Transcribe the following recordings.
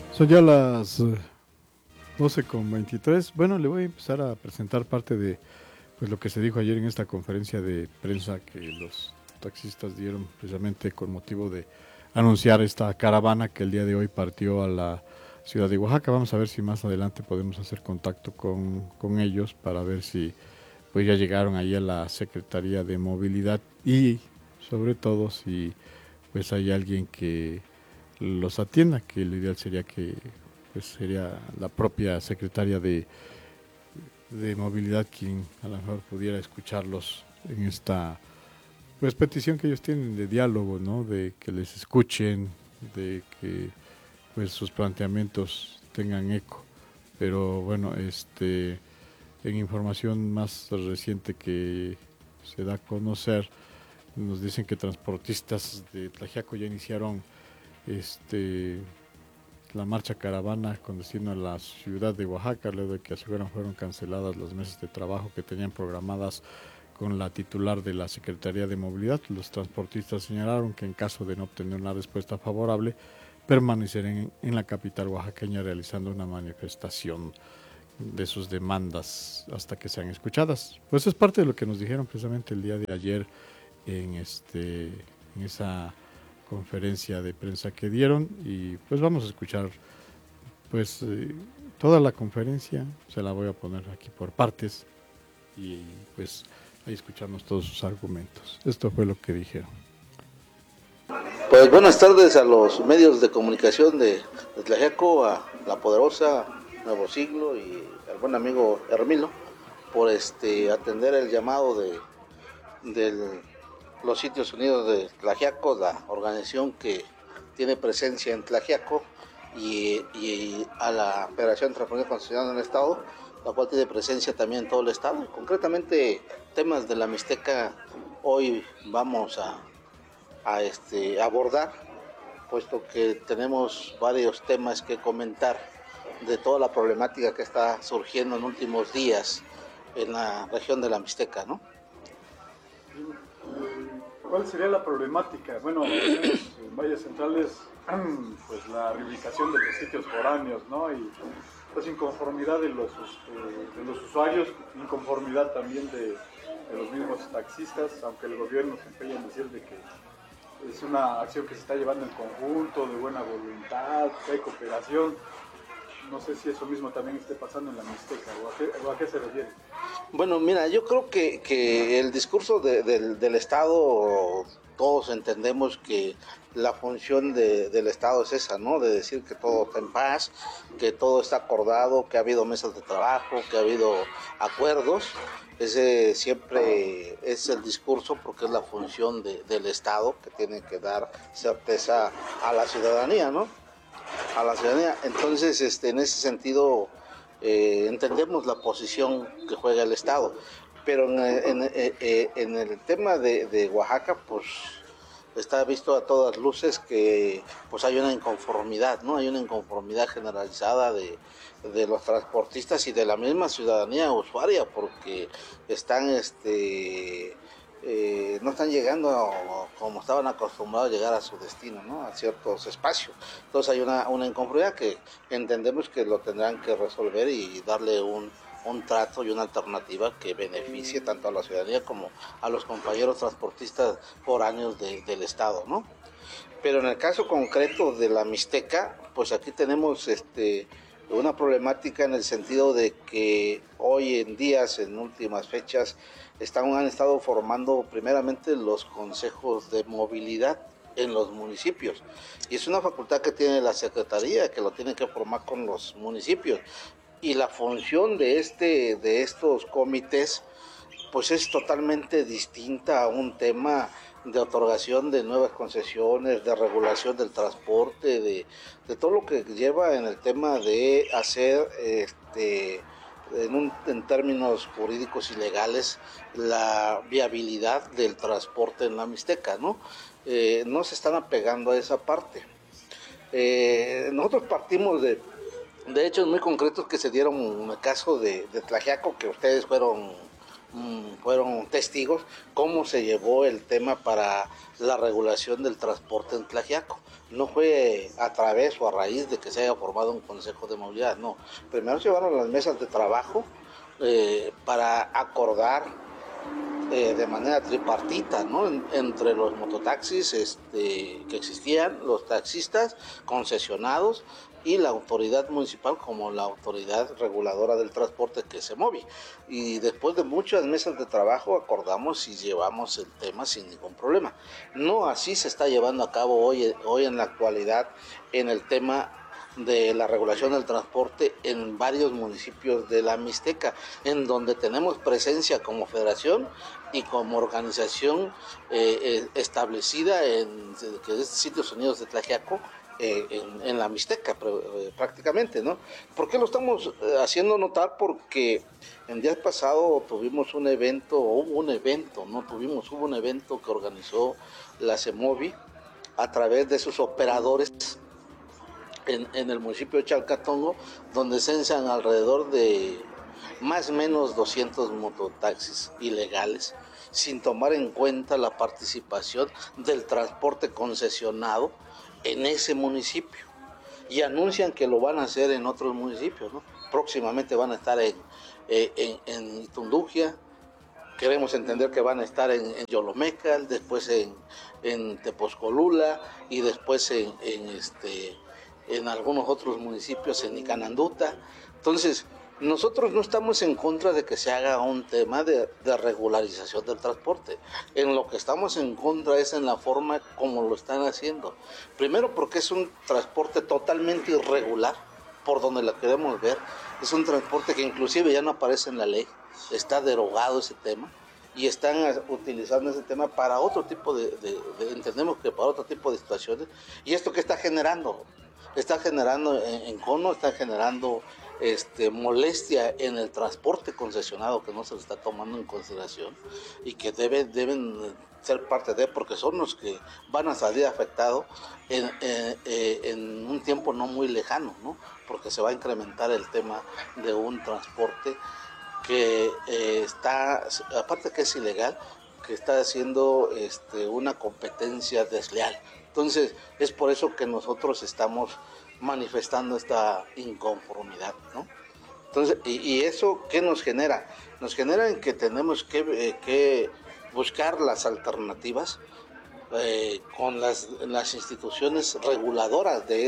Son ya las 12:23. Bueno, le voy a empezar a presentar parte de pues lo que se dijo ayer en esta conferencia de prensa que los taxistas dieron precisamente con motivo de anunciar esta caravana que el día de hoy partió a la ciudad de Oaxaca. Vamos a ver si más adelante podemos hacer contacto con ellos para ver si pues ya llegaron ahí a la Secretaría de Movilidad y sobre todo si pues hay alguien que los atienda, que lo ideal sería que pues sería la propia secretaria de movilidad quien a lo mejor pudiera escucharlos en esta pues petición que ellos tienen de diálogo, ¿no? De que les escuchen, de que pues sus planteamientos tengan eco. Pero bueno, en información más reciente que se da a conocer, nos dicen que transportistas de Tlaxiaco ya iniciaron este la marcha caravana con destino a la ciudad de Oaxaca, luego de que aseguran fueron canceladas las mesas de trabajo que tenían programadas con la titular de la Secretaría de Movilidad. Los transportistas señalaron que en caso de no obtener una respuesta favorable, permanecerán en la capital oaxaqueña realizando una manifestación de sus demandas hasta que sean escuchadas. Pues es parte de lo que nos dijeron precisamente el día de ayer en en esa conferencia de prensa que dieron y pues vamos a escuchar pues toda la conferencia, se la voy a poner aquí por partes y pues ahí escuchamos todos sus argumentos. Esto fue lo que dijeron. Pues buenas tardes a los medios de comunicación de Tlaxiaco, a La Poderosa, Nuevo Siglo y al buen amigo Hermilo por atender el llamado de los Sitios Unidos de Tlaxiaco, la organización que tiene presencia en Tlaxiaco y a la Federación Transfronteriza Constitucional del Estado, la cual tiene presencia también en todo el Estado. Concretamente, temas de la Mixteca hoy vamos a abordar, puesto que tenemos varios temas que comentar de toda la problemática que está surgiendo en últimos días en la región de la Mixteca, ¿no? ¿Cuál sería la problemática? Bueno, al menos en Valles Centrales, pues la reivindicación de los sitios foráneos, ¿no? Y pues inconformidad de los usuarios, inconformidad también de los mismos taxistas, aunque el gobierno se empeña en decir de que es una acción que se está llevando en conjunto, de buena voluntad, que hay cooperación. No sé si eso mismo también esté pasando en la Mixteca, o a qué se refiere. Bueno, mira, yo creo que el discurso del Estado, todos entendemos que la función del Estado es esa, ¿no? De decir que todo está en paz, que todo está acordado, que ha habido mesas de trabajo, que ha habido acuerdos. Ese siempre es el discurso porque es la función del Estado que tiene que dar certeza a la ciudadanía, ¿no? A la ciudadanía. Entonces, en ese sentido, entendemos la posición que juega el Estado. Pero en el tema de Oaxaca, pues está visto a todas luces que pues hay una inconformidad, ¿no? Hay una inconformidad generalizada de los transportistas y de la misma ciudadanía usuaria, porque están no están llegando como estaban acostumbrados a llegar a su destino, ¿no? A ciertos espacios. Entonces hay una inconformidad que entendemos que lo tendrán que resolver y darle un trato y una alternativa que beneficie tanto a la ciudadanía como a los compañeros transportistas foráneos del Estado, ¿no? Pero en el caso concreto de la Mixteca, pues aquí tenemos una problemática en el sentido de que hoy en día, en últimas fechas, han estado formando primeramente los consejos de movilidad en los municipios. Y es una facultad que tiene la Secretaría, que lo tiene que formar con los municipios. Y la función de estos comités pues es totalmente distinta a un tema de otorgación de nuevas concesiones, de regulación del transporte, de todo lo que lleva en el tema de hacer en términos jurídicos y legales la viabilidad del transporte en la Mixteca, ¿no? No se están apegando a esa parte. Nosotros partimos de hechos muy concretos que se dieron en el caso de Tlaxiaco, que ustedes fueron testigos cómo se llevó el tema para la regulación del transporte en Tlaxiaco. no fue a través o a raíz de que se haya formado un consejo de movilidad, no. Primero se llevaron las mesas de trabajo para acordar de manera tripartita, ¿no? Entre los mototaxis que existían, los taxistas concesionados y la autoridad municipal como la autoridad reguladora del transporte, que es Semovi. Y después de muchas mesas de trabajo acordamos y llevamos el tema sin ningún problema. No así se está llevando a cabo hoy en la actualidad en el tema de la regulación del transporte en varios municipios de la Mixteca, en donde tenemos presencia como federación y como organización establecida en que es Sitios Unidos de Tlaxiaco, en la Mixteca prácticamente, ¿no? ¿Por qué lo estamos haciendo notar? Porque el día pasado tuvimos un evento, hubo un evento que organizó la Semovi a través de sus operadores en el municipio de Chalcatongo, donde censan alrededor de más o menos 200 mototaxis ilegales, sin tomar en cuenta la participación del transporte concesionado en ese municipio. Y anuncian que lo van a hacer en otros municipios, ¿no? Próximamente van a estar en Itunduquia, queremos entender que van a estar en Yolomecal, después en Tepozcolula y después en algunos otros municipios, en Icananduta. Entonces, nosotros no estamos en contra de que se haga un tema de regularización del transporte. En lo que estamos en contra es en la forma como lo están haciendo. Primero, porque es un transporte totalmente irregular, por donde la queremos ver. Es un transporte que inclusive ya no aparece en la ley, está derogado ese tema, y están utilizando ese tema para otro tipo entendemos que para otro tipo de situaciones. ¿Y esto qué está generando? Está generando encono, está generando molestia en el transporte concesionado, que no se le está tomando en consideración y que deben ser parte de, porque son los que van a salir afectados en un tiempo no muy lejano, ¿no? Porque se va a incrementar el tema de un transporte que está, aparte que es ilegal, que está haciendo una competencia desleal. Entonces, es por eso que nosotros estamos manifestando esta inconformidad, ¿no? Entonces, y eso, ¿qué nos genera? Nos genera en que tenemos que buscar las alternativas con las instituciones reguladoras de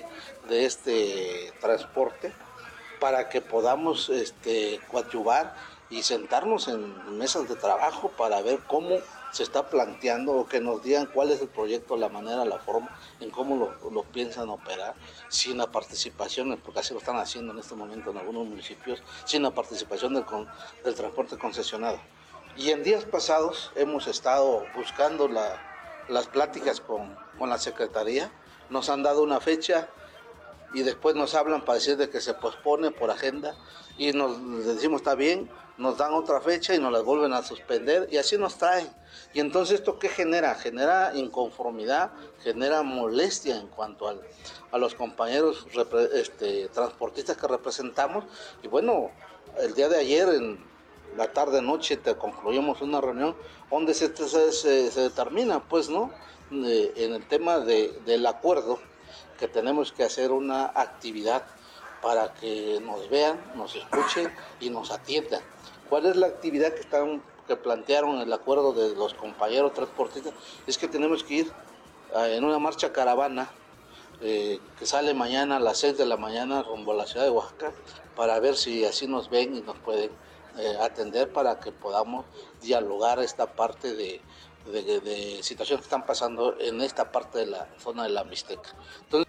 este transporte, para que podamos coadyuvar y sentarnos en mesas de trabajo para ver cómo se está planteando, o que nos digan cuál es el proyecto, la manera, la forma, en cómo lo piensan operar, sin la participación, porque así lo están haciendo en este momento en algunos municipios, sin la participación del transporte concesionado. Y en días pasados hemos estado buscando las pláticas con la Secretaría, nos han dado una fecha y después nos hablan para decir de que se pospone por agenda, y les decimos está bien, nos dan otra fecha y nos las vuelven a suspender, y así nos traen. Y entonces, ¿esto qué genera? Genera inconformidad, genera molestia en cuanto a los compañeros transportistas que representamos. Y bueno, el día de ayer, en la tarde-noche, concluimos una reunión donde se determina, pues, ¿no? En el tema del acuerdo, que tenemos que hacer una actividad para que nos vean, nos escuchen y nos atiendan. ¿Cuál es la actividad que plantearon en el acuerdo de los compañeros transportistas? Es que tenemos que ir en una marcha caravana que sale mañana a las 6 de la mañana rumbo a la ciudad de Oaxaca, para ver si así nos ven y nos pueden atender, para que podamos dialogar esta parte de situaciones que están pasando en esta parte de la zona de la Mixteca. Entonces,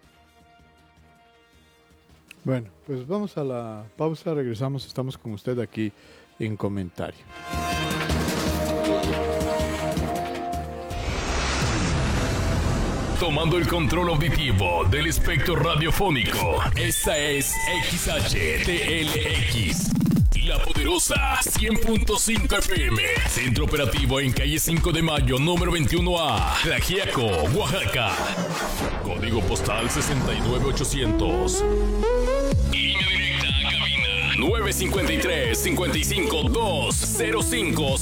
bueno, pues vamos a la pausa, regresamos, estamos con usted aquí en Comentario. Tomando el control auditivo del espectro radiofónico, esta es XHTLX, La Poderosa 100.5 FM. Centro operativo en calle 5 de Mayo, número 21A, Tlaxiaco, Oaxaca. Código postal 69800. Línea directa a cabina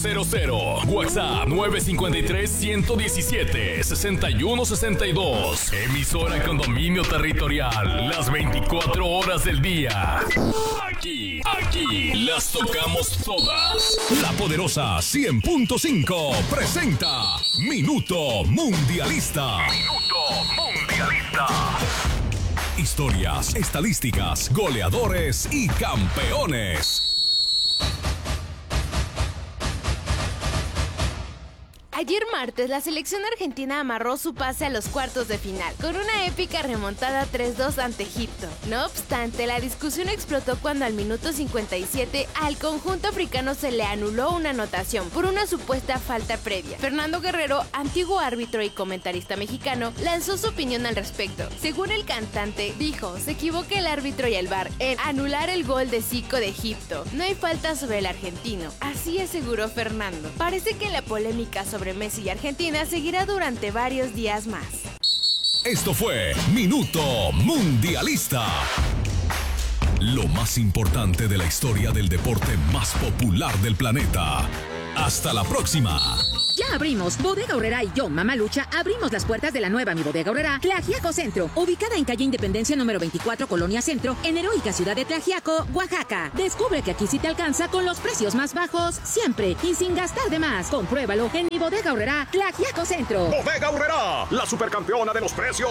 953-55-20500. WhatsApp 953-117-6162. Emisora con dominio territorial, las 24 horas del día. Aquí las tocamos todas. La Poderosa 100.5 presenta Minuto Mundialista. Historias, estadísticas, goleadores y campeones. Ayer martes, la selección argentina amarró su pase a los cuartos de final, con una épica remontada 3-2 ante Egipto. No obstante, la discusión explotó cuando al minuto 57 al conjunto africano se le anuló una anotación por una supuesta falta previa. Fernando Guerrero, antiguo árbitro y comentarista mexicano, lanzó su opinión al respecto. Según el cantante, dijo, se equivoca el árbitro y el VAR en anular el gol de Zico de Egipto. No hay falta sobre el argentino. Así aseguró Fernando. Parece que la polémica sobre Messi y Argentina seguirá durante varios días más. Esto fue Minuto Mundialista. Lo más importante de la historia del deporte más popular del planeta. Hasta la próxima. Ya abrimos. Bodega Aurrerá y yo, Mamá Lucha, abrimos las puertas de la nueva Mi Bodega Aurrerá, Tlaxiaco Centro, ubicada en calle Independencia número 24, Colonia Centro, en heroica ciudad de Tlaxiaco, Oaxaca. Descubre que aquí sí te alcanza con los precios más bajos, siempre y sin gastar de más. Compruébalo en Mi Bodega Aurrerá, Tlaxiaco Centro. Bodega Aurrerá, la supercampeona de los precios